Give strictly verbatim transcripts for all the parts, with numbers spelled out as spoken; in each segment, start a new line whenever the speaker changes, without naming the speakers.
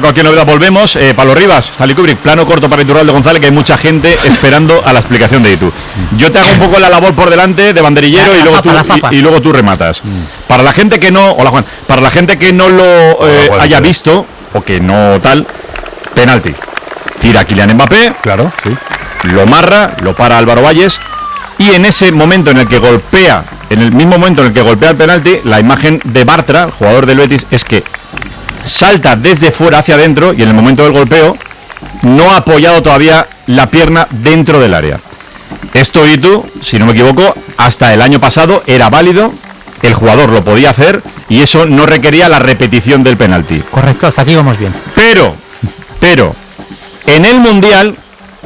cualquier novedad volvemos. Eh, Pablo Rivas, Stanley Kubrick, plano corto para Iturralde González, que hay mucha gente esperando a la explicación de Itu. Yo te hago un poco la labor por delante de banderillero la, y, luego zapa, tú, y, y luego tú rematas. Mm. Para la gente que no, hola Juan, para la gente que no lo eh, hola, haya visto o que no tal, penalti. Tira Kylian Mbappé,
claro, sí.
Lo marra, lo para Álvaro Valles y en ese momento en el que golpea, en el mismo momento en el que golpea el penalti, la imagen de Bartra, el jugador del Betis, es que salta desde fuera hacia adentro y en el momento del golpeo no ha apoyado todavía la pierna dentro del área. Esto, Itu, si no me equivoco, hasta el año pasado era válido, el jugador lo podía hacer y eso no requería la repetición del penalti.
Correcto, hasta aquí vamos bien.
Pero, pero, en el Mundial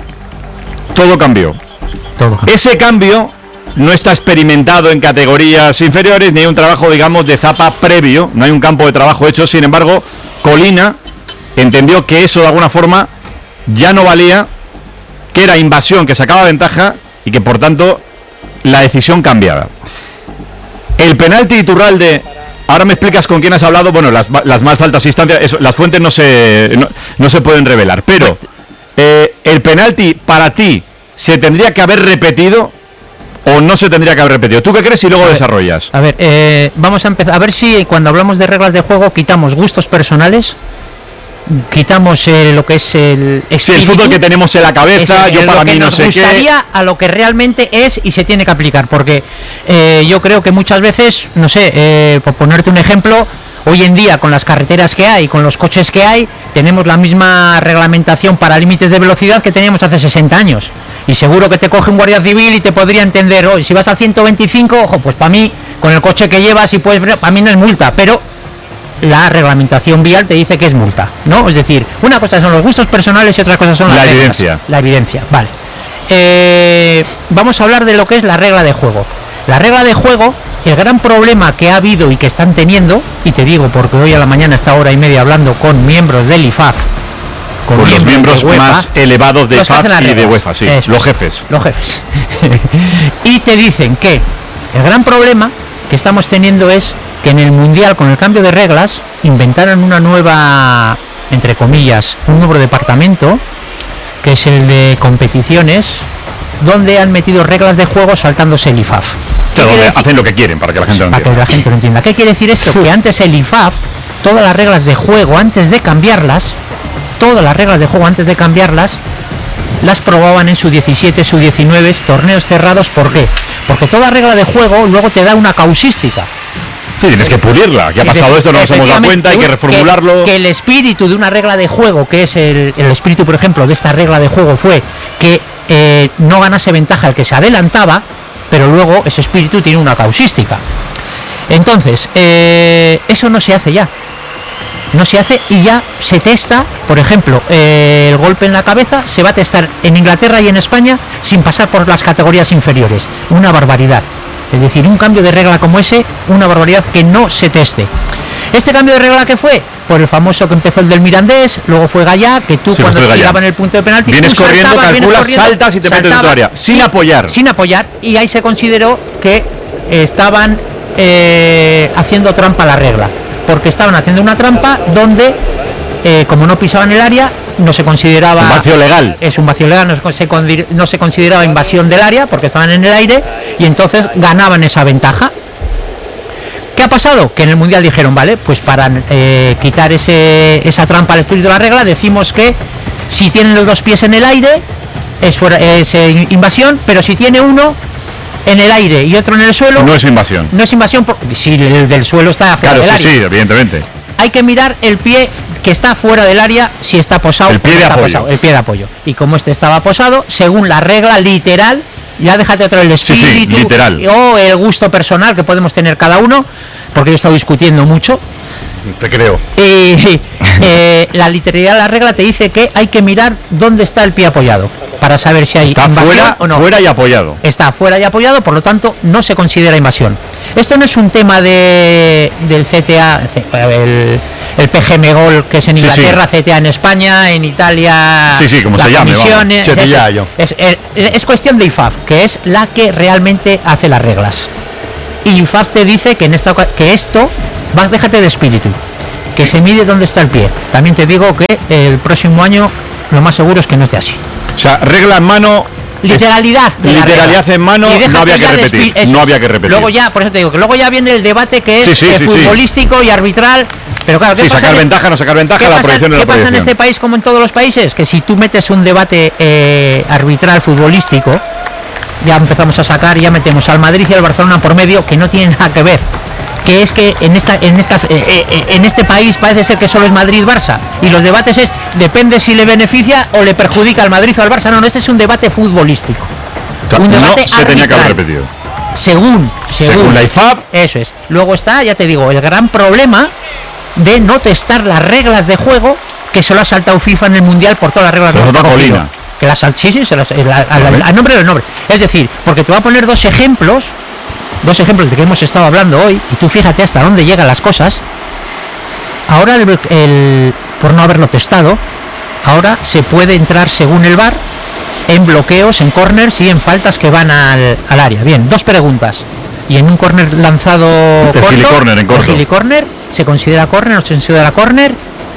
todo cambió.
Todo cambió.
Ese cambio no está experimentado en categorías inferiores, ni hay un trabajo, digamos, de zapa previo, no hay un campo de trabajo hecho. Sin embargo, Colina entendió que eso de alguna forma ya no valía, que era invasión, que sacaba ventaja y que por tanto la decisión cambiaba. El penalti Iturralde, ahora me explicas con quién has hablado. Bueno, las, las más altas instancias, eso, las fuentes no se, no, no se pueden revelar, pero eh, el penalti para ti ¿se tendría que haber repetido o no se tendría que haber repetido? ¿Tú qué crees y luego
a ver,
desarrollas?
A ver, eh, vamos a empezar. A ver si cuando hablamos de reglas de juego quitamos gustos personales, quitamos eh, lo que es el espíritu.
Sí, el fútbol que tenemos en la cabeza, yo para mí no sé qué.
Nos gustaría a lo que realmente es y se tiene que aplicar, porque eh, yo creo que muchas veces, no sé, eh, por ponerte un ejemplo, hoy en día con las carreteras que hay, con los coches que hay, tenemos la misma reglamentación para límites de velocidad que teníamos hace sesenta años. Y seguro que te coge un guardia civil y te podría entender, hoy oh, si vas a ciento veinticinco, ojo, pues para mí, con el coche que llevas y puedes, para mí no es multa, pero la reglamentación vial te dice que es multa, ¿no? Es decir, una cosa son los gustos personales y otra cosa son las
la
reglas.
evidencia.
La evidencia, vale. Eh, vamos a hablar de lo que es la regla de juego. La regla de juego, el gran problema que ha habido y que están teniendo, y te digo porque hoy a la mañana está hora y media hablando con miembros del I F A F,
con, con los miembros UEFA, más elevados de I F A F y de UEFA, sí, eso, los jefes.
Los jefes. Y te dicen que el gran problema que estamos teniendo es que en el Mundial, con el cambio de reglas, inventaron una nueva, entre comillas, un nuevo departamento, que es el de competiciones, donde han metido reglas de juego saltándose el I F A F.
O sea, donde hacen lo que quieren, para que la gente lo
entienda. Para que la gente lo entienda. ¿Qué quiere decir esto? Que antes el I F A F, todas las reglas de juego, antes de cambiarlas, todas las reglas de juego antes de cambiarlas, las probaban en su diecisiete, su diecinueve, torneos cerrados. ¿Por qué? Porque toda regla de juego luego te da una causística.
Sí, tienes que pulirla. ¿Qué ha pasado esto? No nos hemos dado cuenta, hay que reformularlo.
Que, que el espíritu de una regla de juego, que es el, el espíritu, por ejemplo, de esta regla de juego fue que eh, no ganase ventaja el que se adelantaba, pero luego ese espíritu tiene una causística. Entonces, eh, eso no se hace ya. No se hace y ya se testa, por ejemplo, eh, el golpe en la cabeza se va a testar en Inglaterra y en España sin pasar por las categorías inferiores. Una barbaridad. Es decir, un cambio de regla como ese, una barbaridad que no se teste. ¿Este cambio de regla qué fue? Por el famoso que empezó el del Mirandés, luego fue Gallá, que tú sí, cuando te tiraban el punto de penalti,
vienes
tú
corriendo,
saltabas,
calculas,
vienes corriendo,
saltas y te metes en tu área, sin apoyar.
Sin apoyar, y ahí se consideró que estaban eh, haciendo trampa a la regla, porque estaban haciendo una trampa donde, eh, como no pisaban el área, no se consideraba...
Un vacío legal.
Es un vacío legal, no se, no se consideraba invasión del área, porque estaban en el aire, y entonces ganaban esa ventaja. ¿Qué ha pasado? Que en el Mundial dijeron, vale, pues para eh, quitar ese, esa trampa al espíritu de la regla, decimos que si tienen los dos pies en el aire, es, fuera, es eh, invasión, pero si tiene uno en el aire y otro en el suelo...
No es invasión.
No es invasión, por, si el del suelo está fuera
claro,
del
sí,
área.
Sí, evidentemente.
Hay que mirar el pie que está fuera del área, si está posado.
El pie de
está
apoyo.
Posado, el pie de apoyo. Y como este estaba posado, según la regla literal, ya déjate otro el espíritu
sí, sí, literal.
O el gusto personal que podemos tener cada uno, porque yo he estado discutiendo mucho.
Te creo.
Eh, eh, la literalidad de la regla te dice que hay que mirar dónde está el pie apoyado para saber si hay
está
invasión
fuera,
o no.
Fuera y apoyado.
Está fuera y apoyado, por lo tanto no se considera invasión. Esto no es un tema de del C T A, el, el P G M Gol, que es en Inglaterra, sí, sí. C T A en España, en Italia.
Sí, sí, como se llame.
Es, es, es, es, es cuestión de I F A F, que es la que realmente hace las reglas. Y I F A F te dice que en esta que esto, va, déjate de espíritu. que se mide dónde está el pie. También te digo que el próximo año lo más seguro es que no esté así.
O sea, regla en mano.
Literalidad. De
literalidad en mano, no había que repetir.
Despi-
no había que repetir.
Luego ya, por eso te digo que luego ya viene el debate que es
sí, sí,
eh,
sí,
futbolístico
sí.
y arbitral. Pero claro, ¿qué
sí,
pasa
sacar
en,
ventaja, no sacar ventaja, la
pasa,
proyección de la
¿Qué pasa
proyección.
en este país como en todos los países? Que si tú metes un debate eh, arbitral futbolístico, ya empezamos a sacar, ya metemos al Madrid y al Barcelona por medio, que no tienen nada que ver. Que es que en esta en esta eh, eh, en este país parece ser que solo es Madrid-Barça y los debates es depende si le beneficia o le perjudica al Madrid o al Barça. No, no, este es un debate futbolístico. Un debate
no se
arbitral.
tenía que haber repetido.
Según, según,
según la I F A B.
Eso es. Luego está, ya te digo, el gran problema de no testar las reglas de juego que solo ha saltado FIFA en el Mundial por todas las reglas
se
de juego.
Colina.
Que las sí, sí, se las, el, al, al nombre del nombre. Es decir, porque te voy a poner dos ejemplos, dos ejemplos de que hemos estado hablando hoy, y tú fíjate hasta dónde llegan las cosas. Ahora, el, el, por no haberlo testado, ahora se puede entrar según el V A R en bloqueos, en corners y en faltas que van al, al área. Bien, dos preguntas. Y en un corner lanzado
el
corto,
corner, en corto.
el corner, ¿se considera corner o se considera corner?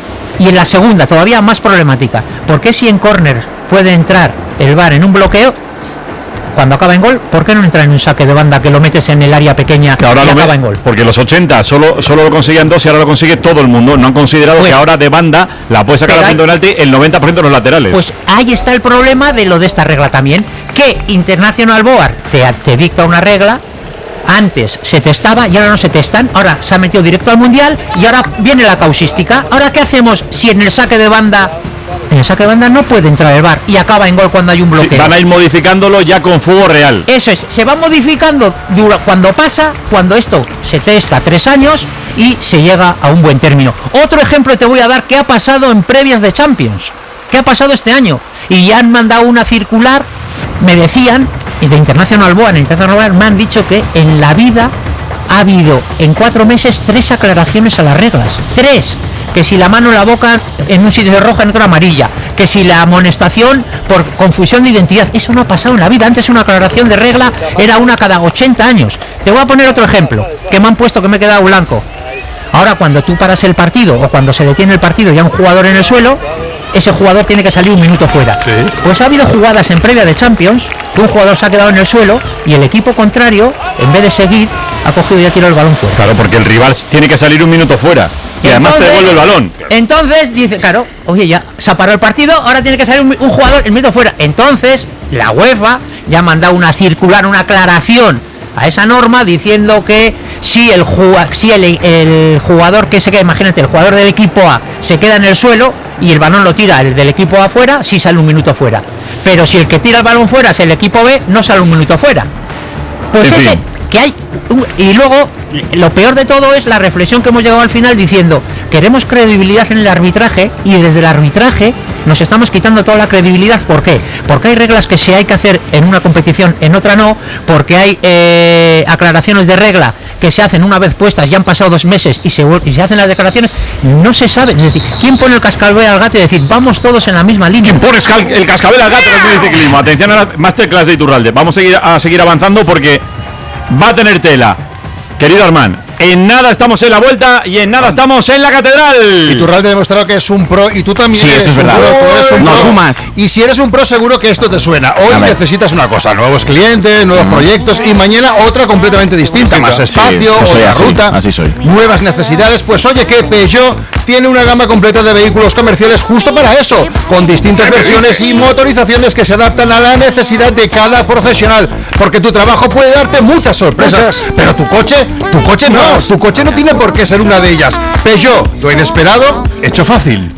Y en la segunda, todavía más problemática, ¿por qué si en corner puede entrar el V A R en un bloqueo, cuando acaba en gol, ¿por qué no entra en un saque de banda que lo metes en el área pequeña
que ahora
y
lo
acaba
me,
en gol?
Porque los ochenta solo, solo lo conseguían dos y ahora lo consigue todo el mundo. No han considerado pues, que ahora de banda la puede sacar haciendo penalti el noventa por ciento de los laterales.
Pues ahí está el problema de lo de esta regla también, que International Board te, te dicta una regla. Antes se testaba y ahora no se testan, ahora se ha metido directo al Mundial y ahora viene la causística. ¿Ahora qué hacemos si en el saque de banda, en el saque de banda no puede entrar el V A R y acaba en gol cuando hay un bloqueo?
Sí, van a ir modificándolo ya con fuego real.
Eso es, se va modificando cuando pasa, cuando esto se testa tres años y se llega a un buen término. Otro ejemplo te voy a dar que ha pasado en previas de Champions, que ha pasado este año y ya han mandado una circular, me decían, y de International Board, International Board me han dicho que en la vida ha habido en cuatro meses tres aclaraciones a las reglas. Tres. Que si la mano en la boca en un sitio de roja, en otro amarilla. Que si la amonestación por confusión de identidad. Eso no ha pasado en la vida. Antes una aclaración de regla era una cada ochenta años. Te voy a poner otro ejemplo, que me han puesto que me he quedado blanco. Ahora cuando tú paras el partido o cuando se detiene el partido y hay un jugador en el suelo, ese jugador tiene que salir un minuto fuera. ¿Sí? Pues ha habido jugadas en previa de Champions que un jugador se ha quedado en el suelo y el equipo contrario, en vez de seguir, ha cogido y ha tirado el balón fuera.
Claro, porque el rival tiene que salir un minuto fuera y entonces, además te devuelve el balón.
Entonces dice, claro, oye, ya se ha parado el partido, ahora tiene que salir un, un jugador el minuto fuera. Entonces la UEFA ya ha mandado una circular, una aclaración a esa norma diciendo que si el, si el, el jugador que se queda, imagínate, el jugador del equipo A se queda en el suelo y el balón lo tira el del equipo A fuera, sí sale un minuto fuera. Pero si el que tira el balón fuera es el equipo B, no sale un minuto fuera. Pues sí, ese, sí. que hay un, y luego lo peor de todo es la reflexión que hemos llegado al final diciendo queremos credibilidad en el arbitraje y desde el arbitraje nos estamos quitando toda la credibilidad. ¿Por qué? Porque hay reglas que se hay que hacer en una competición, en otra no, porque hay eh, aclaraciones de regla que se hacen una vez puestas, ya han pasado dos meses y se, y se hacen las declaraciones, no se sabe. Es decir, ¿quién pone el cascabel al gato y decir vamos todos en la misma línea?
¿Quién pone el cascabel al gato en el ciclismo? Atención a la masterclass de Iturralde. Vamos a seguir, a seguir avanzando porque va a tener tela. Querido Armán, en nada estamos en la vuelta y en nada estamos en la catedral.
Iturralde ha demostrado que es un pro y tú también
sí,
eres
eso es
un
verdad.
pro. Tú eres un
no,
pro.
tú más.
Y si eres un pro seguro que esto te suena. Hoy necesitas una cosa, nuevos clientes, nuevos mm. proyectos y mañana otra completamente distinta, sí, más espacio,
sí,
otra
así,
ruta,
así soy.
nuevas necesidades. Pues oye que Peugeot tiene una gama completa de vehículos comerciales justo para eso, con distintas versiones y motorizaciones que se adaptan a la necesidad de cada profesional, porque tu trabajo puede darte muchas sorpresas, pero tu coche, tu coche no, tu coche no tiene por qué ser una de ellas. Peugeot, lo inesperado, hecho fácil.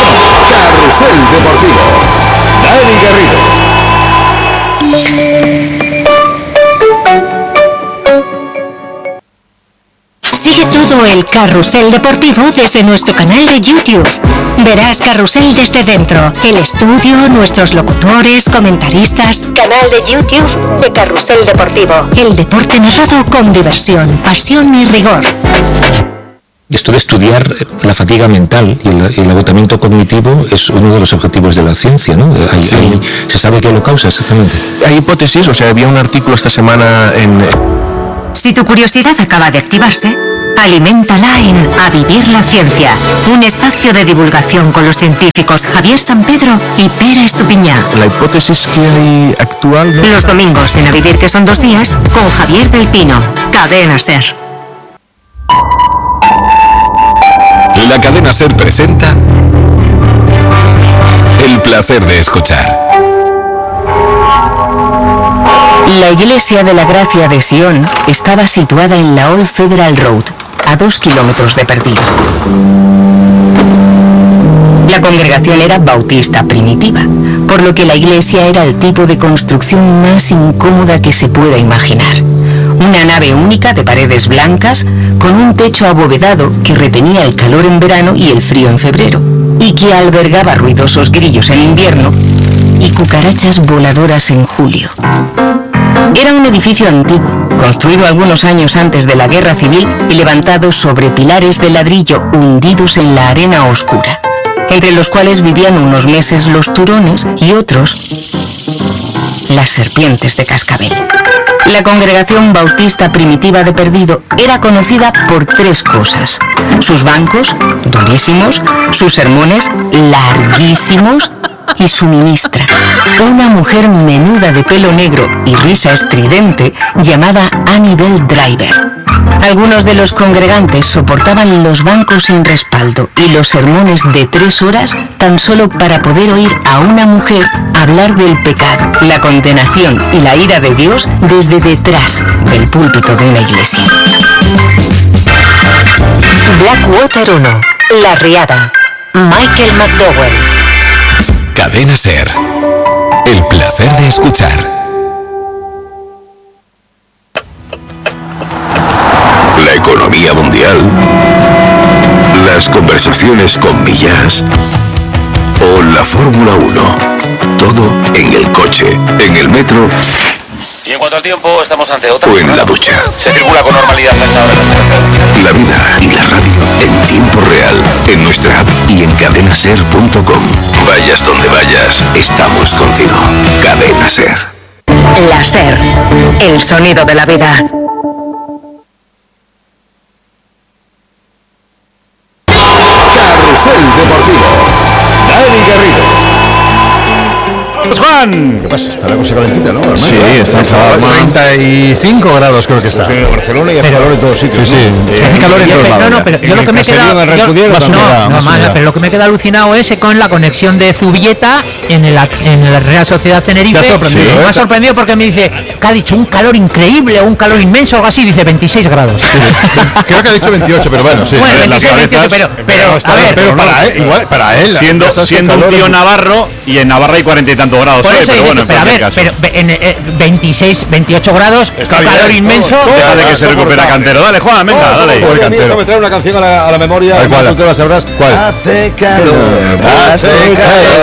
Carrusel Deportivo, Dani Garrido.
Sigue todo el Carrusel Deportivo desde nuestro canal de YouTube. Verás Carrusel desde dentro, el estudio, nuestros locutores, comentaristas. Canal de YouTube de Carrusel Deportivo. El deporte narrado con diversión, pasión y rigor.
Esto de estudiar la fatiga mental y el, el agotamiento cognitivo es uno de los objetivos de la ciencia, ¿no? Hay, sí. hay, ¿Se sabe qué lo causa exactamente?
Hay hipótesis, o sea, había un artículo esta semana en...
Si tu curiosidad acaba de activarse, Aliméntala en A Vivir la Ciencia, un espacio de divulgación con los científicos Javier San Pedro y Pere Estupiñá.
La hipótesis que hay actual... ¿no?
Los domingos en A Vivir, que son dos días, con Javier del Pino. Cadena SER.
La cadena SER presenta El placer de escuchar.
La iglesia de la Gracia de Sion estaba situada en la Old Federal Road, a dos kilómetros de Perdido. La congregación era bautista primitiva, por lo que la iglesia era el tipo de construcción más incómoda que se pueda imaginar. Una nave única de paredes blancas, con un techo abovedado que retenía el calor en verano y el frío en febrero, y que albergaba ruidosos grillos en invierno y cucarachas voladoras en julio. Era un edificio antiguo, construido algunos años antes de la Guerra Civil y levantado sobre pilares de ladrillo hundidos en la arena oscura, entre los cuales vivían unos meses los turones y otros las serpientes de cascabel. La congregación bautista primitiva de Perdido era conocida por tres cosas: sus bancos, durísimos, sus sermones, larguísimos, y su ministra, una mujer menuda de pelo negro y risa estridente llamada Annabel Driver. Algunos de los congregantes soportaban los bancos sin respaldo y los sermones de tres horas tan solo para poder oír a una mujer hablar del pecado, la condenación y la ira de Dios desde detrás del púlpito de una iglesia. Blackwater uno, La Riada, Michael McDowell.
Cadena SER. El placer de escuchar. La economía mundial, las conversaciones con Millás o la Fórmula uno. Todo en el coche, en el metro.
Y en cuanto al tiempo, estamos ante otra.
O en la ducha.
Se circula con normalidad a esta hora.
La vida y la radio en tiempo real, en nuestra app y en cadena ser punto com. Vayas donde vayas, estamos contigo. Cadena SER.
La SER, el sonido de la vida.
Carrusel Deportivo. Dani Garrido.
Juan.
¿Qué pasa? Está la cosa calentita, ¿no? Armando?
Sí, está
a treinta y cinco grados creo que está.
En Barcelona y hace calor en todos sitios.
Sí, sí.
¿no?
Hace calor en
Yo-
todos lados.
no, no, pero yo
En
lo
el
que me he
caserío
quedado.
de
yo-
Recudiero
más
también
no,
era-
no,
más
más,
era.
pero lo que me queda alucinado es con la conexión de Zubieta en, el, en la Real Sociedad Tenerife.
Te ha sorprendido,
Sí,
¿eh?
me ha sorprendido porque me dice que ha dicho un calor increíble, un calor inmenso, algo así, dice veintiséis grados.
Creo que ha dicho veintiocho, pero bueno, sí.
Bueno,
las
veintiséis, veintiocho,
cabezas-
pero, pero,
está
a
bien,
ver,
pero para él, igual, para él.
Siendo,
ya sabes que
siendo un
calor
tío
es-
navarro, y en Navarra hay cuarenta y tantos grados
por
hoy,
eso
pero
dice,
bueno, en
pero a
cualquier
ver,
caso.
pero en, eh, veintiséis, veintiocho grados,
Está
calor
bien.
inmenso.
Deja de que se recupera Cantero. Dale, Juan, venga,
Oh,
dale.
somos
el
muy amigos,
cantero.
me trae una canción a la, a la memoria.
¿Cuál?
Además, tú te la sabrás.
¿Cuál?
Hace calor, hace
Hace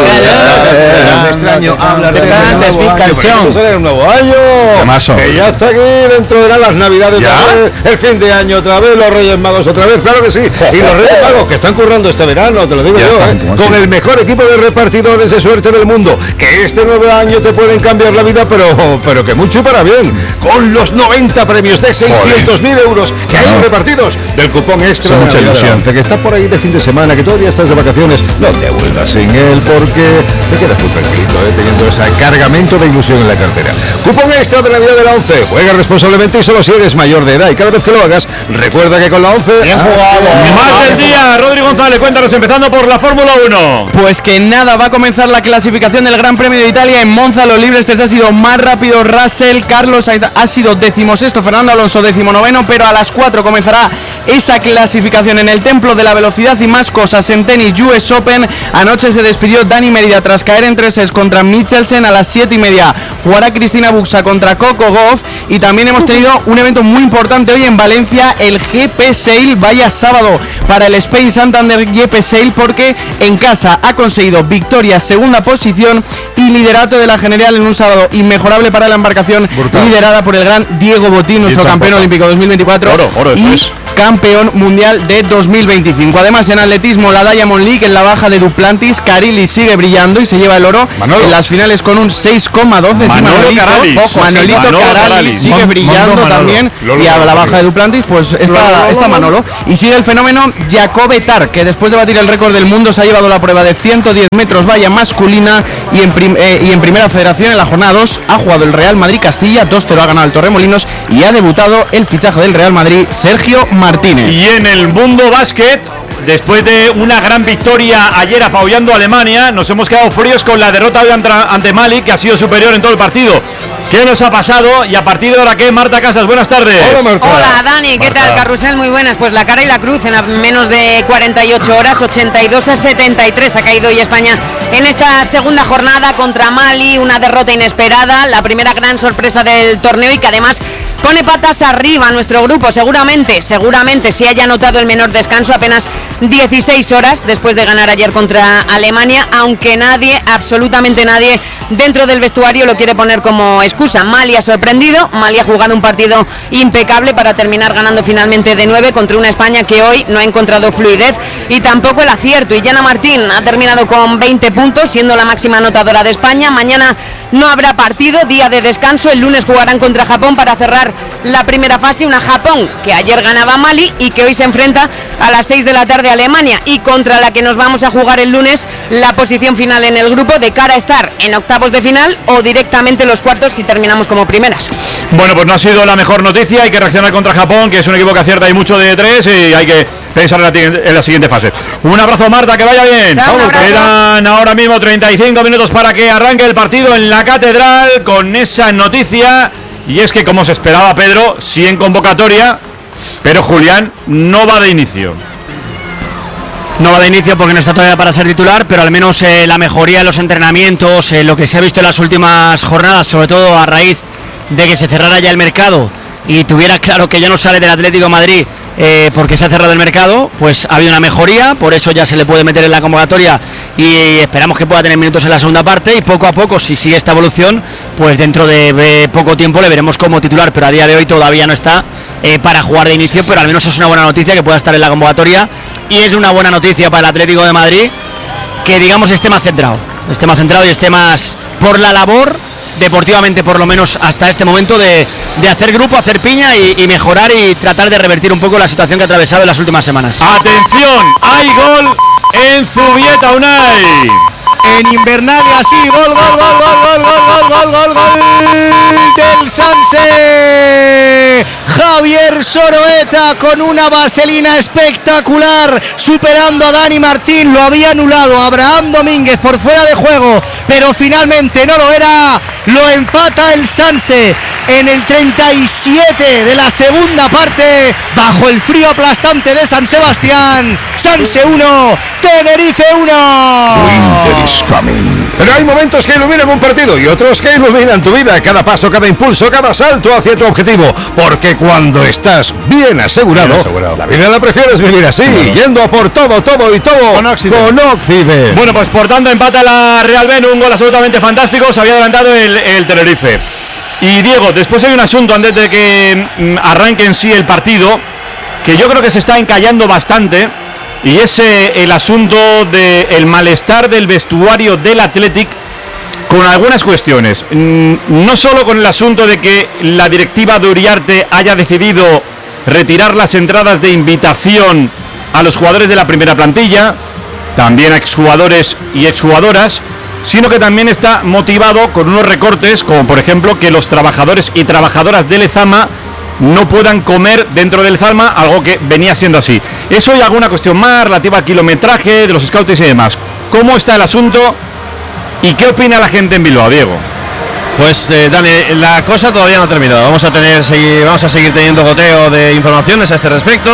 calor.
calor.
Me extraño hablar de
Grande,
un nuevo
mi
año.
canción.
Pero sale un nuevo año.
Temazo.
Que ya está aquí, dentro de las navidades
¿Ya?
otra vez, el fin de año otra vez, los Reyes Magos otra vez, claro que sí. Y los Reyes Magos que están currando este verano, te lo digo
Ya
yo,
están,
¿eh?
como
Con
así.
el mejor equipo de repartidores de suerte del mundo. Que este nuevo año te pueden cambiar la vida, pero, pero que mucho para bien. Con los noventa premios de seiscientos mil euros que hay
No.
repartidos del cupón extra.
Son
de
mucha
Navidad de la
ilusión.
once, que está por ahí de fin de semana, que todavía estás de vacaciones, no te vuelvas sin él porque te quedas muy tranquilito, ¿eh? Teniendo ese cargamento de ilusión en la cartera. Cupón extra de Navidad de la once. Juega responsablemente y solo si eres mayor de edad. Y cada vez que lo hagas, recuerda que con la once...
Bien jugado.
Más del día, Rodri González, cuéntanos, empezando por la Fórmula uno.
Pues que nada, va a comenzar la clasificación del Gran Premio de Italia en Monza. Los libres test ha sido más rápido Russell, Carlos Sainz ha sido decimosexto, Fernando Alonso decimonoveno, pero a las cuatro comenzará esa clasificación en el Templo de la Velocidad y más cosas en tenis U S Open. Anoche se despidió Dani Medina tras caer en tres sets contra Michelsen. A las siete y media jugará Cristina Buxa contra Coco Gauff. Y también hemos tenido un evento muy importante hoy en Valencia, el G P Sail. Vaya sábado para el Spain Santander G P Sail, porque en casa ha conseguido victoria, segunda posición y liderato de la general en un sábado inmejorable para la embarcación,
Brutal.
liderada por el gran Diego Botín, nuestro
Y
campeón
tampoco.
olímpico dos mil veinticuatro.
Oro, oro, eso
y
es.
campeón mundial de dos mil veinticinco. Además, en atletismo, la Diamond League, en la baja de Duplantis, Carili sigue brillando y se lleva el oro Manolo. en las finales con un seis coma doce.
Manolo
Manolito,
Caralis.
Poco, Manolito
Manolo
Caralis
Caralis.
sigue
Mon-
brillando
Manolo.
también.
Lolo,
y a la
Lolo.
baja de Duplantis, pues está, está Manolo. Y sigue el fenómeno Jacobe Tar, que después de batir el récord del mundo se ha llevado la prueba de ciento diez metros valla masculina y en, prim- eh, y en primera federación en la jornada dos ha jugado el Real Madrid Castilla, dos cero ha ganado el Torremolinos y ha debutado el fichaje del Real Madrid, Sergio Martínez.
Y en el mundo básquet, después de una gran victoria ayer apabullando a Alemania, nos hemos quedado fríos con la derrota hoy ante, ante Mali, que ha sido superior en todo el partido. ¿Qué nos ha pasado? Y a partir de ahora, ¿qué? Marta Casas, buenas tardes.
Hola, Marta.
Hola Dani, ¿qué
Marta.
tal? Carrusel, muy buenas. Pues la cara y la cruz en a menos de cuarenta y ocho horas, ochenta y dos a setenta y tres ha caído hoy España en esta segunda jornada contra Mali, una derrota inesperada, la primera gran sorpresa del torneo y que además pone patas arriba a nuestro grupo, seguramente, seguramente si haya notado el menor descanso, apenas dieciséis horas después de ganar ayer contra Alemania, aunque nadie, absolutamente nadie dentro del vestuario lo quiere poner como excusa. Mali ha sorprendido, Mali ha jugado un partido impecable para terminar ganando finalmente de nueve contra una España que hoy no ha encontrado fluidez y tampoco el acierto. Y Yana Martín ha terminado con veinte puntos, siendo la máxima anotadora de España. Mañana no habrá partido, día de descanso, el lunes jugarán contra Japón para cerrar la primera fase, una Japón que ayer ganaba a Mali y que hoy se enfrenta a las seis de la tarde a Alemania y contra la que nos vamos a jugar el lunes la posición final en el grupo de cara a estar en octavos de final o directamente los cuartos si terminamos como primeras.
Bueno, pues no ha sido la mejor noticia, hay que reaccionar contra Japón, que es un equipo que acierta y mucho de tres y hay que pensar en la, ti- en la siguiente fase. Un abrazo, Marta, que vaya bien.
Chao, un abrazo.
Quedan ahora mismo treinta y cinco minutos para que arranque el partido en la Catedral con esa noticia. Y es que, como se esperaba, Pedro, sí en convocatoria, pero Julián no va de inicio.
No va de inicio porque no está todavía para ser titular, pero al menos eh, la mejoría en los entrenamientos, eh, lo que se ha visto en las últimas jornadas, sobre todo a raíz de que se cerrara ya el mercado y tuviera claro que ya no sale del Atlético de Madrid eh, porque se ha cerrado el mercado, pues ha habido una mejoría, por eso ya se le puede meter en la convocatoria y esperamos que pueda tener minutos en la segunda parte y poco a poco, si sigue esta evolución, pues dentro de eh, poco tiempo le veremos como titular, pero a día de hoy todavía no está eh, para jugar de inicio, pero al menos es una buena noticia que pueda estar en la convocatoria y es una buena noticia para el Atlético de Madrid que digamos esté más centrado, esté más centrado y esté más por la labor deportivamente, por lo menos hasta este momento, de, de hacer grupo, hacer piña y, y mejorar y tratar de revertir un poco la situación que ha atravesado en las últimas semanas.
¡Atención! ¡Hay gol en Zubieta, Unai!
En Invernalia, sí, gol, gol, gol, gol, gol, gol, gol, gol, gol, gol del Sanse. Javier Soroeta con una vaselina espectacular, superando a Dani Martín, lo había anulado Abraham Domínguez por fuera de juego, pero finalmente no lo era, lo empata el Sanse en el treinta y siete de la segunda parte, bajo el frío aplastante de San Sebastián. Sanse uno, Tenerife uno.
Winter is coming. Pero hay momentos que iluminan un partido y otros que iluminan tu vida, cada paso, cada impulso, cada salto hacia tu objetivo, porque cuando estás bien asegurado,
Bien asegurado.
la vida la prefieres vivir así,
Claro.
yendo a por todo, todo y todo
Con Occident.
con Occident.
Bueno, pues por tanto empata la Real Ben, un gol absolutamente fantástico, se había adelantado el, el Tenerife. Y Diego, después hay un asunto antes de que mm, arranque en sí el partido, que yo creo que se está encallando bastante, y es eh, el asunto del malestar del vestuario del Athletic con algunas cuestiones. Mm, no solo con el asunto de que la directiva de Uriarte haya decidido retirar las entradas de invitación a los jugadores de la primera plantilla, también a exjugadores y exjugadoras, sino que también está motivado con unos recortes, como por ejemplo que los trabajadores y trabajadoras de Lezama no puedan comer dentro del Lezama, algo que venía siendo así. Eso y alguna cuestión más relativa al kilometraje de los scouts y demás. ¿Cómo está el asunto y qué opina la gente en Bilbao, Diego?
Pues eh, Dani, la cosa todavía no ha terminado. Vamos a tener, seguir, vamos a seguir teniendo goteo de informaciones a este respecto.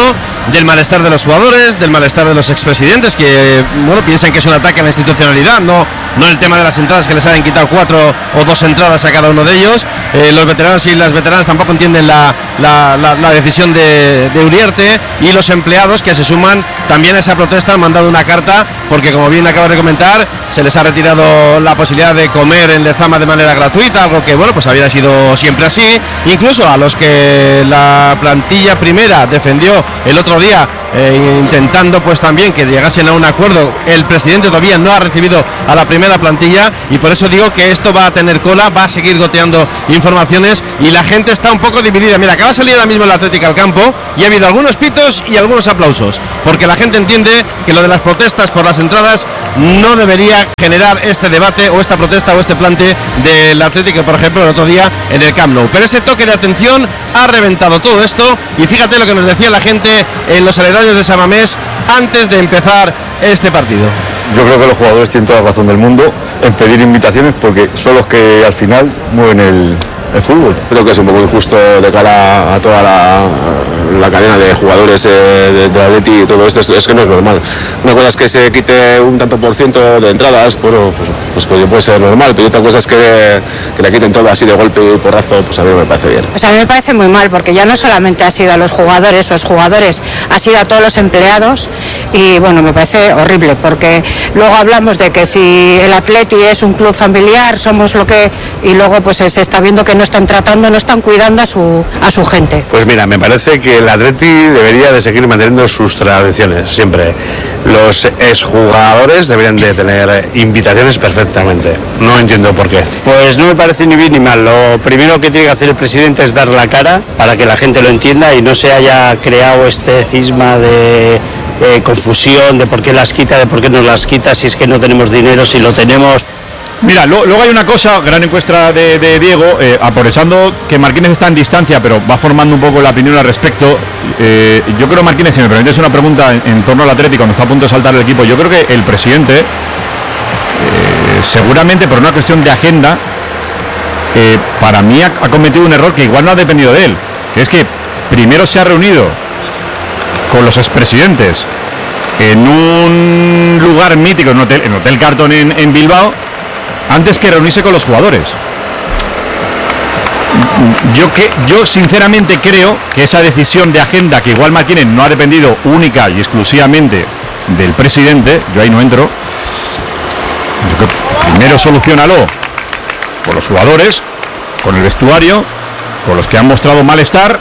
del malestar de los jugadores, del malestar de los expresidentes que, bueno, piensan que es un ataque a la institucionalidad, no, no el tema de las entradas que les han quitado cuatro o dos entradas a cada uno de ellos. Eh, los veteranos y las veteranas tampoco entienden la, la, la, la decisión de, de Uriarte, y los empleados que se suman también a esa protesta han mandado una carta porque, como bien acabas de comentar, se les ha retirado la posibilidad de comer en Lezama de manera gratuita, algo que, bueno, pues había sido siempre así. Incluso a los que la plantilla primera defendió el otro día, eh, intentando pues también que llegasen a un acuerdo, el presidente todavía no ha recibido a la primera plantilla, y por eso digo que esto va a tener cola, va a seguir goteando informaciones y la gente está un poco dividida. Mira, acaba de salir ahora mismo el Atlético al campo y ha habido algunos pitos y algunos aplausos, porque la gente entiende que lo de las protestas por las entradas no debería generar este debate o esta protesta o este plante del Atlético, por ejemplo, el otro día en el Camp Nou. Pero ese toque de atención ha reventado todo esto, y fíjate lo que nos decía la gente en los aledaños de San Mamés antes de empezar este partido.
Yo creo que los jugadores tienen toda la razón del mundo en pedir invitaciones, porque son los que al final mueven el, el fútbol.
Creo que es un poco injusto de cara a toda la, la cadena de jugadores eh, de, de Atleti y todo esto. Es, es que no es normal. Una cosa es que se quite un tanto por ciento de entradas, bueno, pues, pues, pues puede ser normal, pero otra cosa es que, que la quiten todo así de golpe y porrazo, pues a mí no me parece bien.
Pues a mí me parece muy mal, porque ya no solamente ha sido a los jugadores o exjugadores, ha sido a todos los empleados, y bueno, me parece horrible, porque luego hablamos de que si el Atleti es un club familiar, somos lo que, y luego pues se está viendo que no están tratando, no están cuidando a su, a su gente.
Pues mira, me parece que el Atleti debería de seguir manteniendo sus tradiciones siempre. Los exjugadores deberían de tener invitaciones perfectamente. No entiendo por qué.
Pues no me parece ni bien ni mal. Lo primero que tiene que hacer el presidente es dar la cara para que la gente lo entienda y no se haya creado este cisma de eh, confusión de por qué las quita, de por qué no las quita, si es que no tenemos dinero, si lo tenemos.
Mira, lo, luego hay una cosa, gran encuesta de, de Diego, eh, aprovechando que Marquínez está en distancia, pero va formando un poco la opinión al respecto. Eh, yo creo, Marquínez, si me permites una pregunta en, en torno al Atlético, cuando está a punto de saltar el equipo, yo creo que el presidente, eh, seguramente por una cuestión de agenda, eh, para mí ha, ha cometido un error que igual no ha dependido de él, que es que primero se ha reunido con los expresidentes en un lugar mítico, en Hotel, en Hotel Carton en, en Bilbao, antes que reunirse con los jugadores. Yo que yo sinceramente creo que esa decisión de agenda, que igual Martínez no ha dependido única y exclusivamente del presidente, yo ahí no entro. Yo creo que primero soluciónalo con los jugadores, con el vestuario, con los que han mostrado malestar,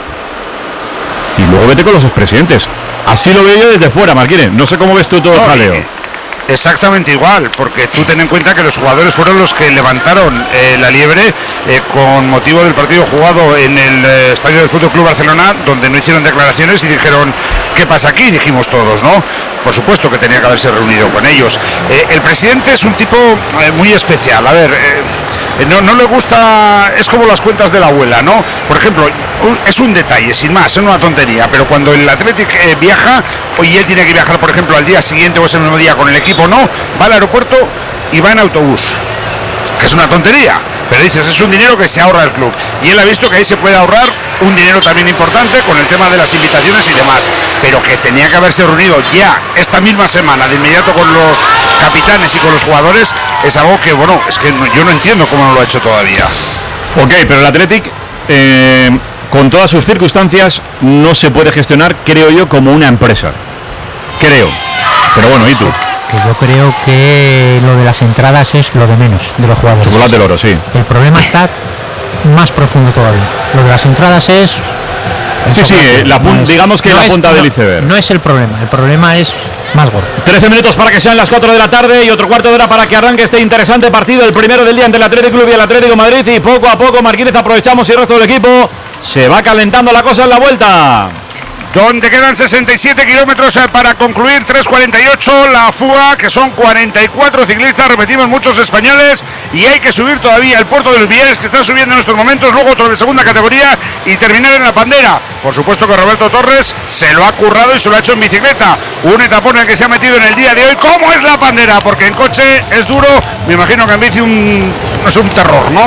y luego vete con los expresidentes. Así lo veo yo desde fuera, Martínez. No sé cómo ves tú todo el jaleo.
Exactamente igual, porque tú ten en cuenta que los jugadores fueron los que levantaron eh, la liebre eh, con motivo del partido jugado en el eh, estadio del Fútbol Club Barcelona, donde no hicieron declaraciones y dijeron ¿qué pasa aquí? Dijimos todos, ¿no? Por supuesto que tenía que haberse reunido con ellos. Eh, el presidente es un tipo eh, muy especial. A ver, eh, no, no le gusta, es como las cuentas de la abuela, ¿no? Por ejemplo, es un detalle, sin más, es una tontería, pero cuando el Athletic eh, viaja, y él tiene que viajar, por ejemplo, al día siguiente o ese mismo día con el equipo, no, va al aeropuerto y va en autobús, que es una tontería, pero dices, es un dinero que se ahorra el club, y él ha visto que ahí se puede ahorrar un dinero también importante con el tema de las invitaciones y demás, pero que tenía que haberse reunido ya esta misma semana de inmediato con los capitanes y con los jugadores, es algo que, bueno, es que no, yo no entiendo cómo no lo ha hecho todavía.
Ok, pero el Athletic, eh, con todas sus circunstancias, no se puede gestionar, creo yo, como una empresa. Creo. Pero bueno, ¿y tú?
Que yo creo que lo de las entradas es lo de menos de los jugadores.
Chocolate del oro, sí.
El problema está más profundo todavía. Lo de las entradas es...
Sí, sí, la no es, digamos que no la punta es, del
no,
iceberg.
No es el problema, el problema es más gordo.
trece minutos para que sean las cuatro de la tarde y otro cuarto de hora para que arranque este interesante partido, el primero del día entre el Atlético Club y el Atlético Madrid, y poco a poco, Marquínez, aprovechamos y el resto del equipo se va calentando la cosa en la vuelta.
Donde quedan sesenta y siete kilómetros para concluir, tres cuarenta y ocho la fuga, que son cuarenta y cuatro ciclistas, repetimos, muchos españoles, y hay que subir todavía el Puerto de los Villares, que están subiendo en estos momentos, luego otro de segunda categoría y terminar en la Pandera. Por supuesto que Roberto Torres se lo ha currado y se lo ha hecho en bicicleta, un etapón en el que se ha metido en el día de hoy. ¿Cómo es la Pandera? Porque en coche es duro, me imagino que en bici un, no es un terror, ¿no?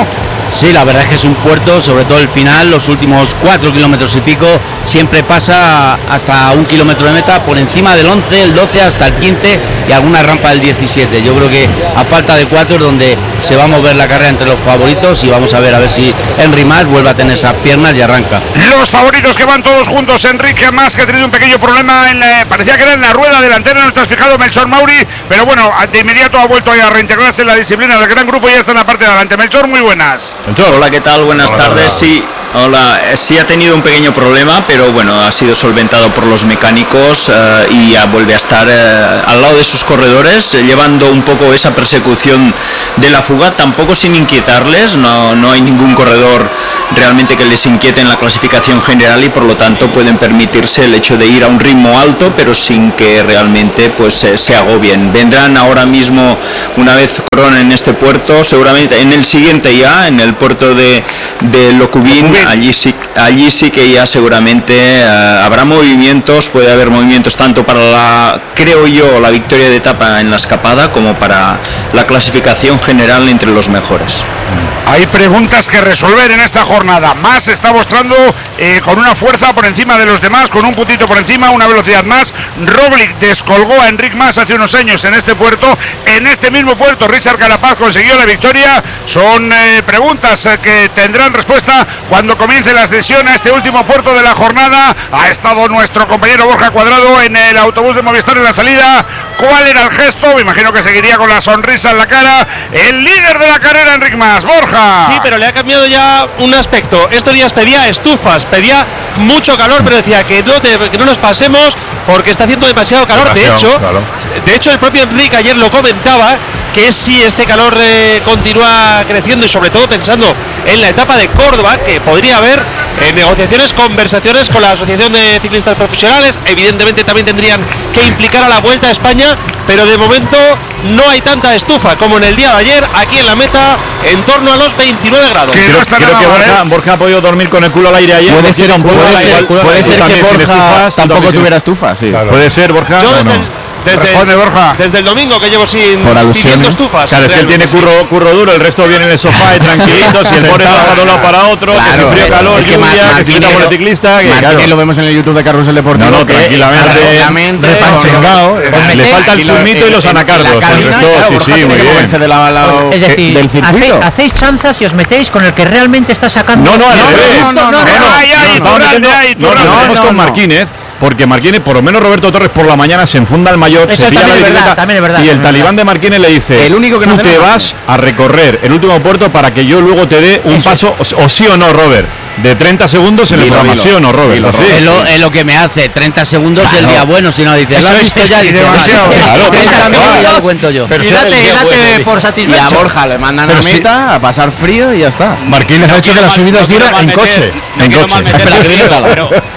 Sí, la verdad es que es un puerto, sobre todo el final, los últimos cuatro kilómetros y pico, siempre pasa hasta un kilómetro de meta, por encima del once, el doce, hasta el quince y alguna rampa del diecisiete. Yo creo que a falta de cuatro es donde se va a mover la carrera entre los favoritos y vamos a ver a ver si Henry Mas vuelve a tener esas piernas y arranca.
Los favoritos que van todos juntos, Enrique Mas, que ha tenido un pequeño problema, en la, parecía que era en la rueda delantera, no te has fijado, Melchor Mauri, pero bueno, de inmediato ha vuelto a reintegrarse en la disciplina del gran grupo y ya está en la parte de adelante. Melchor, muy buenas.
Hola, ¿qué tal? Buenas
Hola,
tardes.
hola.
Sí, hola. Eh, Sí ha tenido un pequeño problema, pero bueno, ha sido solventado por los mecánicos eh, y ya vuelve a estar eh, al lado de sus corredores, eh, llevando un poco esa persecución de la fuga, tampoco sin inquietarles. No, no hay ningún corredor realmente que les inquiete en la clasificación general y por lo tanto pueden permitirse el hecho de ir a un ritmo alto, pero sin que realmente pues eh, se agobien. Vendrán ahora mismo, una vez coronen en este puerto, seguramente en el siguiente ya, en el puerto de, de Locubín, allí sí, allí sí que ya seguramente uh, habrá movimientos, puede haber movimientos tanto para la, creo yo, la victoria de etapa en la escapada como para la clasificación general entre los mejores.
Hay preguntas que resolver en esta jornada. Mas se está mostrando eh, con una fuerza por encima de los demás, con un puntito por encima, una velocidad más. Roglic descolgó a Enric Mas hace unos años en este puerto. En este mismo puerto, Richard Carapaz consiguió la victoria. Son eh, preguntas eh, que tendrán respuesta cuando comience la sesión a este último puerto de la jornada. Ha estado nuestro compañero Borja Cuadrado en el autobús de Movistar en la salida. ¿Cuál era el gesto? Me imagino que seguiría con la sonrisa en la cara. El líder de la carrera, Enric Mas. Borja.
Sí, pero le ha cambiado ya un aspecto. Estos días pedía estufas, pedía mucho calor, pero decía que no, te, que no nos pasemos porque está haciendo demasiado calor.
Demasiado,
de hecho,
claro.
de hecho, el propio Enrique ayer lo comentaba, que si este calor eh, continúa creciendo y sobre todo pensando en la etapa de Córdoba, que podría haber eh, negociaciones, conversaciones con la Asociación de Ciclistas Profesionales, evidentemente también tendrían que implicar a la Vuelta a España, pero de momento no hay tanta estufa como en el día de ayer, aquí en la meta, en torno a los veintinueve grados.
Creo,
no está
creo
nada
que
mal,
Borja,
¿eh?
Borja ha podido dormir con el culo al aire ayer.
Puede ser,
un poco
puede
al
ser,
igual-
puede
tú
ser que
también sin
Borja
estufas, tú
tampoco
también sin-
tuviera estufa, sí.
Claro.
Puede ser, Borja.
Yo
¿o
desde,
no?
el, desde,
Responde, Borja.
desde el domingo que llevo sin pidiendo estufas.
Claro, es que él tiene
realmente,
curro, curro duro, el resto viene en el sofá y tranquilitos, y el pobre va de un lado para otro, que
Claro,
si frío, calor,
es que
lluvia,
Mar-
que se quita por el ciclista, que
Martínez
claro.
lo vemos en el YouTube de Carrusel Deportivo.
No, no,
que
tranquilamente.
está obviamente
repanchengao.
Os
Le
metéis
falta el
y lo-
zumito y los
en- en
anacardos,
la
el
cabina,
resto,
claro,
sí,
Borja
sí,
tiene
muy
que
bien.
moverse de lado a lado
Es decir,
del
hacéis,
circuito.
hacéis chanzas y os metéis con el que realmente está sacando.
No, no, al revés.
no, no, no,
No, no,
Ay, ay,
nos estamos
Iturralde,
metiendo-
ay,
no,
Iturralde.
nos metemos
No,
con
no.
Marquínez, porque Marquínez, por lo menos Roberto Torres por la mañana se enfunda el maillot,
Eso
se pilla la
también es verdad,
bicicleta
también es verdad,
y el
también es
talibán de Marquínez le dice,
El único que no
tú
hace
te
nada.
vas a recorrer el último puerto para que yo luego te dé un paso, o, o sí o no, Robert, de treinta segundos en el
Dilo,
programa,
dilo.
sí o no, Robert.
Dilo,
Sí,
Robert.
sí.
Es lo-
Es lo que me hace treinta segundos el
Claro.
día bueno, si no dices,
Eso
¿lo has
es
visto ya?
y
Dices,
demasiado.
vale,
Claro.
treinta
treinta
segundos ya lo
segundos.
cuento yo.
Pero
Y
si date,
date-
date
bueno,
por
Y a
satisfecho.
Borja le mandan
Pero
a
sí.
meta a pasar frío y ya está.
Marquínez ha hecho que las subidas duran en coche.
En coche.
Espera, que viene Tala.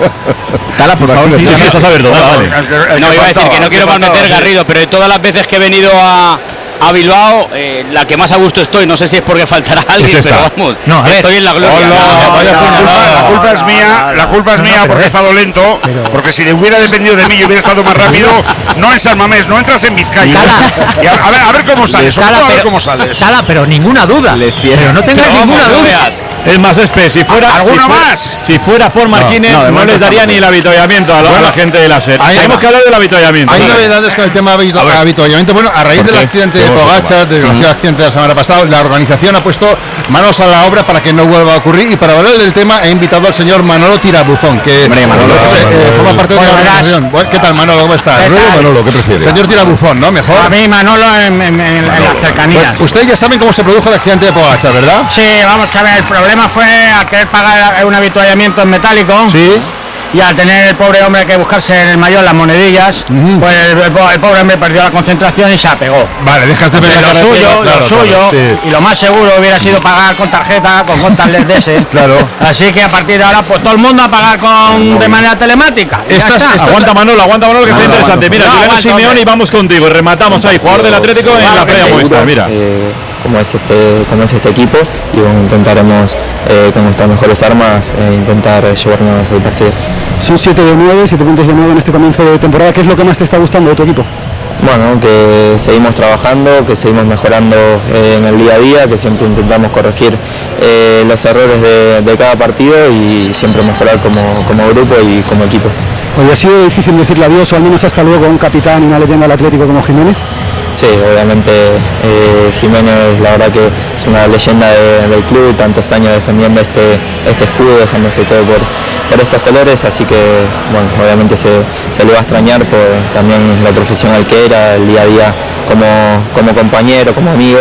Tala, por favor.
Sí, sí, estás a ver, vale.
No, iba a decir que no quiero malmeter Garrido, pero de todas las veces que he venido a, a Bilbao, eh, la que más a gusto estoy, no sé si es porque faltará alguien,
Es esta.
pero vamos,
No, a ver.
estoy en la gloria.
Hola,
No,
vaya
no,
por
no,
culpa,
no,
la
no,
culpa es
no,
mía,
no,
la culpa es
no,
mía
pero
porque he
es-
estado lento, porque si hubiera dependido de mí y hubiera estado más rápido, no en San Mamés, no entras en Vizcaya.
Tala.
Y a, a ver, a ver cómo sales, sobre
Tala,
todo a ver
pero-
cómo sales.
Tala, pero ninguna duda. Pero no tengáis
Pero vamos,
ninguna
no
duda.
veas.
Es más, Espe, si fuera,
¿Alguno
si fuera-
más?
si fuera por Marquínez,
no,
no,
de momento
les daría
estamos
ni el avituallamiento a la, a la gente de la SER.
Ahí
Tenemos
va.
que hablar del avituallamiento.
Hay
Vale.
novedades con el tema de habitu- habituallamiento. Bueno, a raíz
¿Por
del
qué?
accidente de
Vamos a
Pogačar, del desgraciado accidente de la semana pasada, la organización ha puesto manos a la obra para que no vuelva a ocurrir. Y para hablar del tema, he invitado al señor Manolo Tirabuzón, que
Hombre, Manolo,
eh, eh, forma parte de la
Bueno,
organización. Bueno, ¿qué tal, Manolo? ¿Cómo estás?
¿Qué tal?
Manolo, ¿qué prefieres? Señor Tirabuzón, ¿no? Mejor.
A mí, Manolo, en, en- en- en las cercanías.
Pues, ustedes ya saben cómo se produjo el accidente de Pogačar, ¿verdad?
Sí, vamos a ver, el problema fue al querer pagar un avituallamiento en metálico.
Sí.
Y al tener el pobre hombre que buscarse en el mayor las monedillas, pues el, el po- el pobre hombre perdió la concentración y se apegó.
Vale, dejas de ver la
lo
carretera,
suyo,
claro,
lo
claro,
suyo,
sí.
y lo más seguro hubiera sido pagar con tarjeta, con contactless de ese.
Claro.
Así que a partir de ahora, pues todo el mundo a pagar con de manera telemática. y ya
Estas-
está.
estas-
Aguanta Manolo, aguanta Manolo, que está
Manolo,
interesante. Mira,
no,
Juliano
aguanta,
Simeone
hombre.
y vamos contigo. Y rematamos ahí, jugador del Atlético en la Feria Movistar. Mira.
Eh, como es este como es este equipo y bueno, intentaremos eh, con nuestras mejores armas eh, intentar eh, llevarnos el partido.
Son siete de nueve, siete puntos de nueve en este comienzo de temporada. ¿Qué es lo que más te está gustando de tu equipo?
Bueno, que seguimos trabajando, que seguimos mejorando eh, en el día a día, que siempre intentamos corregir eh, los errores de, de cada partido y siempre mejorar como, como grupo y como equipo.
Hoy ha sido difícil decirle adiós o al menos hasta luego a un capitán y una leyenda del Atlético como Jiménez.
Sí, obviamente eh, Jiménez la verdad que es una leyenda de, del club, tantos años defendiendo este, este escudo, dejándose todo por, por estos colores, así que bueno, obviamente se, se le va a extrañar por también lo profesional que era, el día a día como, como compañero, como amigo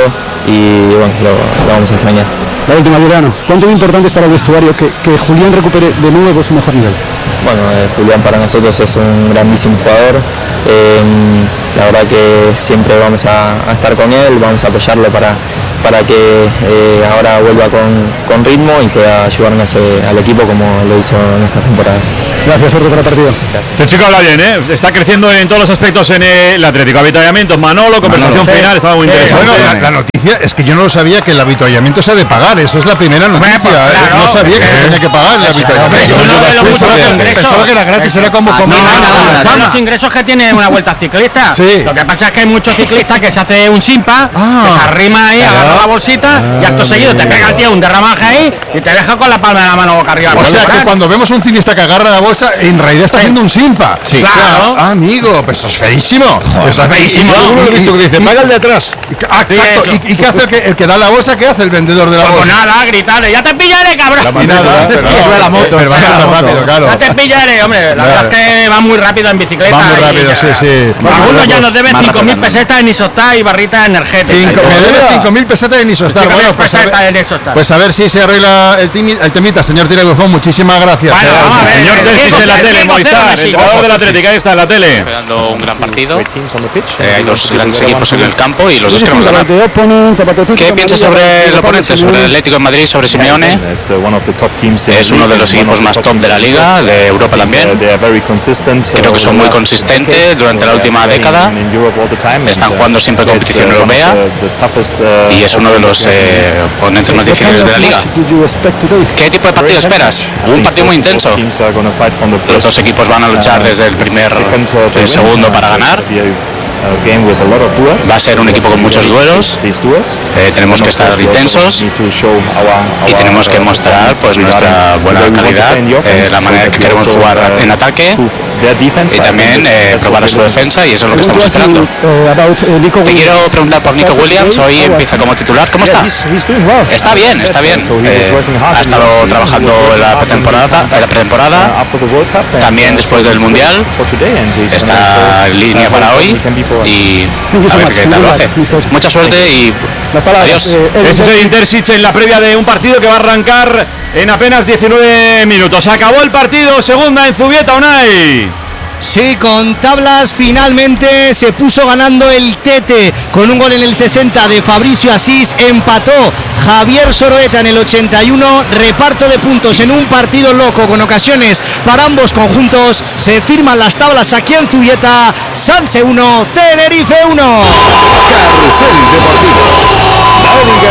y bueno, lo, lo vamos a extrañar.
La última, Juliano, ¿cuánto es importante es para el vestuario que, que Julián recupere de nuevo su mejor nivel?
Bueno, eh, Julián para nosotros es un grandísimo jugador, eh, la verdad que siempre vamos a, a estar con él, vamos a apoyarlo para, para que eh, ahora vuelva con, con ritmo y pueda ayudarnos eh, al equipo como lo hizo en estas temporadas.
Gracias, suerte para el partido.
Este chico habla bien, ¿eh? Está creciendo en todos los aspectos en el Atlético. Avituallamientos, Manolo, conversación
Manolo.
final, estaba muy
Eh,
interesante.
bueno, la, la noticia es que yo no lo sabía que el avituallamiento se ha de pagar, eso es la primera noticia.
pues,
¿eh?
claro,
no sabía que se
eh,
tenía que pagar el avituallamiento.
uno de los muchos ingresos.
Pensaba que era gratis, era como
No,
comer.
no, no,
fama.
son los ingresos que tiene una vuelta ciclista.
Sí.
Lo que pasa es que hay muchos ciclistas que se hace un simpa,
Ah.
que se arrima ahí,
Claro.
agarra la bolsita y acto seguido te pega el tío un derramaje ahí y te deja con la palma de la mano boca arriba.
O sea que cuando vemos un ciclista que agarra la bolsa, en realidad está haciendo un simpa.
Sí. Claro.
Ah, amigo, pues eso es feísimo. Eso es feísimo.
Yo alguno lo he visto que dice, paga el de atrás.
Ah, exacto. ¿Y, y qué hace el que, el que da la bolsa? ¿Qué hace el vendedor de la
Pues
bolsa?
nada, gritarle, ya te pillaré, cabrón.
Y nada, pero no,
Sube la moto,
pero va
sube la
más
moto.
rápido, claro.
Ya te pillaré, hombre. La verdad es que va muy rápido en bicicleta.
Va muy
y
rápido,
ya-
sí, sí.
Algunos ya nos deben
Más
cinco mil
rápido.
pesetas en isostar y barritas energéticas.
Cinco- me debe cinco mil pesetas en Isostar.
cinco mil
Bueno, pues a,
pesetas
ver,
en Isostar.
pues a ver si se arregla el, timi- el temita, señor Tirabuzón. Muchísimas gracias.
Bueno, vamos a ver,
Señor
el
Terzic
Diego-
en la
el
tele,
Diego
Movistar,
Cero
el
Messi.
jugador del Atlético, ahí está en la tele.
Esperando un gran partido. Eh, hay dos grandes equipos en el campo y los dos queremos ganar. ¿Qué piensas sobre el oponente, sobre el Atlético de Madrid, sobre Simeone? Es uno de los equipos más top de la liga, de Europa también. Creo que son muy consistentes durante la última década. Están jugando siempre competición europea y es uno de los eh, oponentes más difíciles de la liga. ¿Qué tipo de partido esperas? Un partido muy intenso. Los dos equipos van a luchar desde el primer el segundo para ganar. Va a ser un equipo con muchos duelos. Eh, tenemos que estar intensos y tenemos que mostrar pues nuestra buena calidad, eh, la manera que queremos jugar en ataque y también eh, probar a su defensa, y eso es lo que estamos esperando. Te quiero preguntar por Nico Williams. Hoy empieza como titular. ¿Cómo está? Está bien, está bien. Eh, ha estado trabajando en la pretemporada, en la pretemporada, también después del Mundial. Está en línea para hoy y a ver qué tal lo hace. Mucha suerte y adiós.
Ese es el Intersic en la previa de un partido que va a arrancar en apenas diecinueve minutos. Acabó el partido, segunda en Zubieta, Unai.
Sí, con tablas finalmente se puso ganando el Tete con un gol en el sesenta de Fabricio Asís, empató Javier Soroeta en el ochenta y uno, reparto de puntos en un partido loco con ocasiones para ambos conjuntos, se firman las tablas aquí en Zubieta, Sanse uno, Tenerife uno.
Carrusel Deportivo. Dani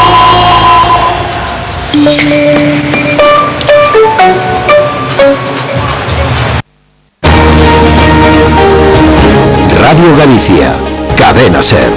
Garrido.
Radio Galicia, Cadena Ser.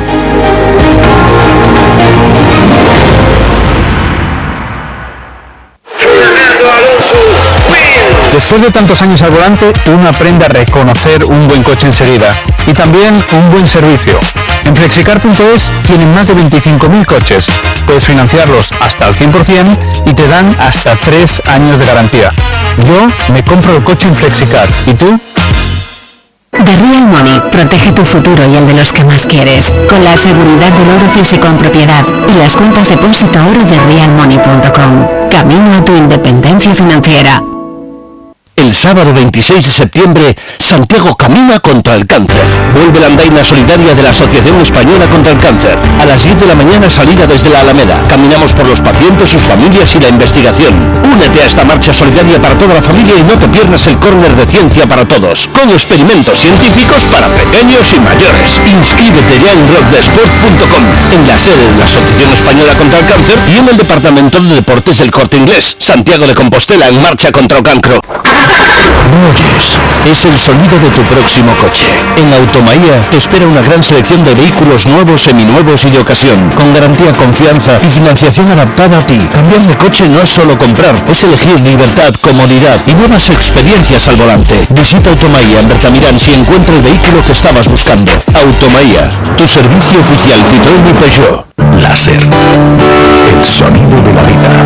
Después de tantos años al volante, uno aprende a reconocer un buen coche enseguida y también un buen servicio. En Flexicar punto es tienen más de veinticinco mil coches. Puedes financiarlos hasta el cien por ciento y te dan hasta tres años de garantía. Yo me compro el coche en Flexicar. ¿Y tú?
The Real Money protege tu futuro y el de los que más quieres, con la seguridad del oro físico en propiedad y las cuentas depósito oro de real money punto com. Camino a tu independencia financiera.
El sábado veintiséis de septiembre, Santiago camina contra el cáncer. Vuelve la andaina solidaria de la Asociación Española contra el Cáncer. A las diez de la mañana, salida desde la Alameda. Caminamos por los pacientes, sus familias y la investigación. Únete a esta marcha solidaria para toda la familia y no te pierdas el córner de Ciencia para Todos, con experimentos científicos para pequeños y mayores. Inscríbete ya en rockdesport punto com, en la sede de la Asociación Española contra el Cáncer y en el Departamento de Deportes del Corte Inglés. Santiago de Compostela, en marcha contra el cancro.
no oyes es el sonido de tu próximo coche. En Automaía te espera una gran selección de vehículos nuevos, seminuevos y de ocasión, con garantía, confianza y financiación adaptada a ti. Cambiar de coche no es solo comprar, es elegir libertad, comodidad y nuevas experiencias al volante. Visita Automaía en Bertamirán si encuentra el vehículo que estabas buscando. Automaía, tu servicio oficial Citroën y Peugeot.
Láser, el sonido de la vida.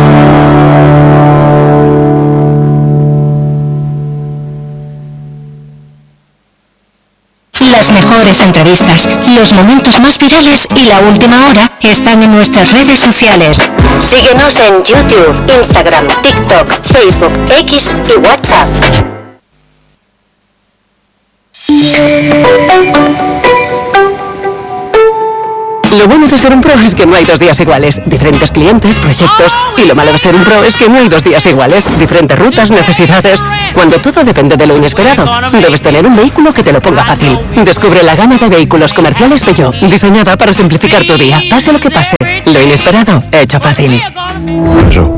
Las mejores entrevistas, los momentos más virales y la última hora están en nuestras redes sociales. Síguenos en YouTube, Instagram, TikTok, Facebook, X y WhatsApp.
Lo bueno de ser un pro es que no hay dos días iguales. Diferentes clientes, proyectos. Y lo malo de ser un pro es que no hay dos días iguales. Diferentes rutas, necesidades. Cuando todo depende de lo inesperado, debes tener un vehículo que te lo ponga fácil. Descubre la gama de vehículos comerciales Peugeot, diseñada para simplificar tu día. Pase lo que pase, lo inesperado, hecho fácil.
Eso.